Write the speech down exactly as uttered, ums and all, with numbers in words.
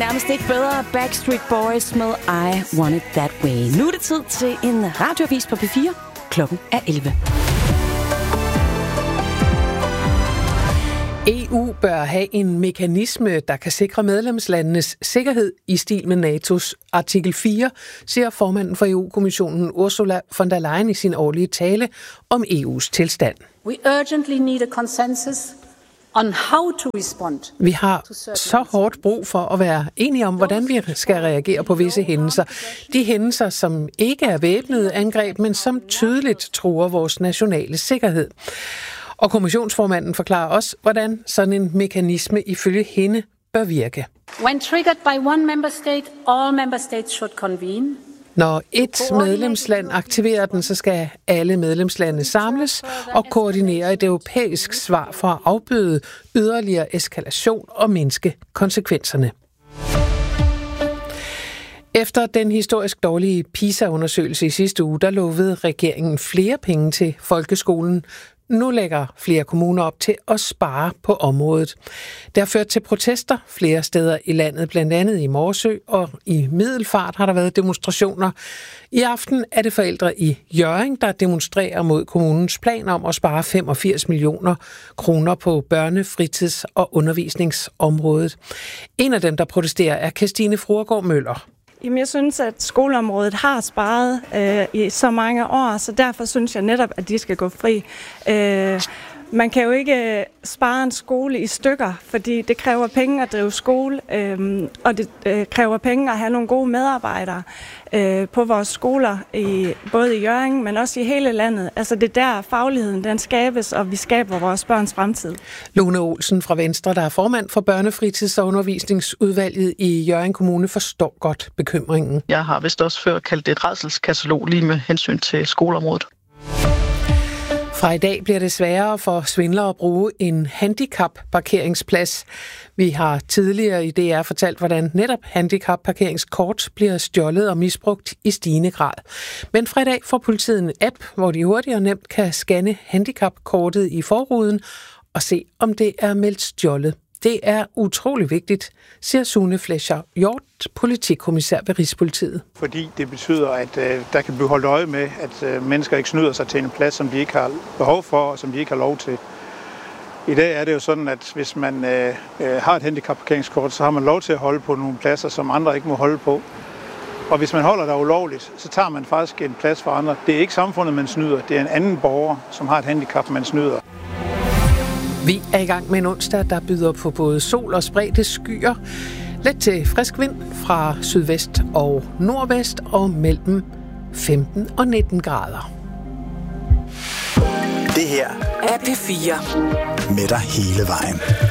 Nærmest ikke bedre. Backstreet Boys med I Want It That Way. Nu er det tid til en radioavis på P fire. Klokken er elleve. E U bør have en mekanisme, der kan sikre medlemslandenes sikkerhed i stil med N A T O's artikel fire, siger formanden for E U-kommissionen Ursula von der Leyen i sin årlige tale om E U's tilstand. We urgently need a consensus on how to respond. Vi har så hårdt brug for at være enige om, hvordan vi skal reagere på visse hændelser. De hændelser, som ikke er væbnede angreb, men som tydeligt truer vores nationale sikkerhed. Og kommissionsformanden forklarer også, hvordan sådan en mekanisme ifølge hende bør virke. When triggered by one member state, all member states should convene. Når et medlemsland aktiverer den, så skal alle medlemslande samles og koordinere et europæisk svar for at afbøde yderligere eskalation og mindske konsekvenserne. Efter den historisk dårlige PISA-undersøgelse i sidste uge, der lovede regeringen flere penge til folkeskolen. Nu lægger flere kommuner op til at spare på området. Det har ført til protester flere steder i landet, blandt andet i Morsø, og i Middelfart har der været demonstrationer. I aften er det forældre i Hjørring, der demonstrerer mod kommunens plan om at spare femogfirs millioner kroner på børne-, fritids- og undervisningsområdet. En af dem, der protesterer, er Kirstine Fruergaard Møller. Jamen, jeg synes, at skoleområdet har sparet øh, i så mange år, så derfor synes jeg netop, at de skal gå fri. Øh, man kan jo ikke spare en skole i stykker, fordi det kræver penge at drive skole, øh, og det øh, kræver penge at have nogle gode medarbejdere øh, på vores skoler, i, både i Hjørring, men også i hele landet. Altså det er der fagligheden den skabes, og vi skaber vores børns fremtid. Lone Olsen fra Venstre, der er formand for børnefritids- og undervisningsudvalget i Hjørring Kommune, forstår godt bekymringen. Jeg har vist også før kaldt det et rædselskatalog lige med hensyn til skoleområdet. Fra i dag bliver det sværere for svindlere at bruge en handicap-parkeringsplads. Vi har tidligere i D R fortalt, hvordan netop handicap-parkeringskort bliver stjålet og misbrugt i stigende grad. Men fra i dag får politiet en app, hvor de hurtigt og nemt kan scanne handicap-kortet i forruden og se, om det er meldt stjålet. Det er utrolig vigtigt, siger Sune Flescher Hjort, politikommissær ved Rigspolitiet. Fordi det betyder, at øh, der kan blive holdt øje med, at øh, mennesker ikke snyder sig til en plads, som de ikke har behov for, og som de ikke har lov til. I dag er det jo sådan, at hvis man øh, har et handicapparkeringskort, så har man lov til at holde på nogle pladser, som andre ikke må holde på. Og hvis man holder der ulovligt, så tager man faktisk en plads for andre. Det er ikke samfundet, man snyder. Det er en anden borger, som har et handicap, man snyder. Vi er i gang med en onsdag, der byder på både sol og spredte skyer. Let til frisk vind fra sydvest og nordvest og mellem femten og nitten grader. Det her er P fire. Med dig hele vejen.